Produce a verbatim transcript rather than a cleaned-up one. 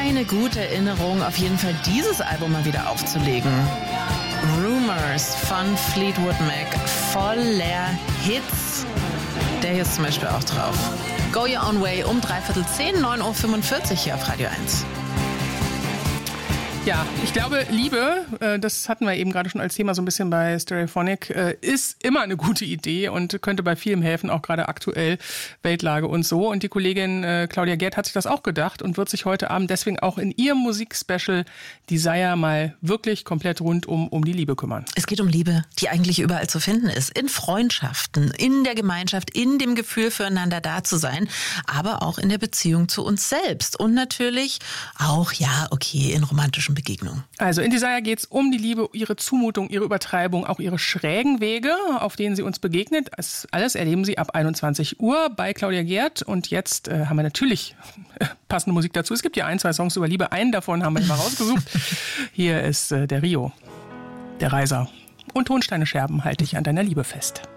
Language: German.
eine gute Erinnerung, auf jeden Fall dieses Album mal wieder aufzulegen. Rumors von Fleetwood Mac, voller Hits. Der hier ist zum Beispiel auch drauf. Go Your Own Way um dreiviertel zehn, neun Uhr fünfundvierzig hier auf Radio eins. Ja, ich glaube, Liebe, das hatten wir eben gerade schon als Thema so ein bisschen bei Stereophonic, ist immer eine gute Idee und könnte bei vielem helfen, auch gerade aktuell Weltlage und so. Und die Kollegin Claudia Gerd hat sich das auch gedacht und wird sich heute Abend deswegen auch in ihrem Musikspecial Desire mal wirklich komplett rundum um die Liebe kümmern. Es geht um Liebe, die eigentlich überall zu finden ist. In Freundschaften, in der Gemeinschaft, in dem Gefühl füreinander da zu sein, aber auch in der Beziehung zu uns selbst. Und natürlich auch, ja, okay, in romantischen Begegnung. Also in Desire geht es um die Liebe, ihre Zumutung, ihre Übertreibung, auch ihre schrägen Wege, auf denen sie uns begegnet. Das alles erleben Sie ab einundzwanzig Uhr bei Claudia Gerd. Und jetzt äh, haben wir natürlich äh, passende Musik dazu. Es gibt ja ein, zwei Songs über Liebe. Einen davon haben wir mal rausgesucht. Hier ist äh, der Rio, der Reiser. Und Tonsteine Scherben halte ich an deiner Liebe fest.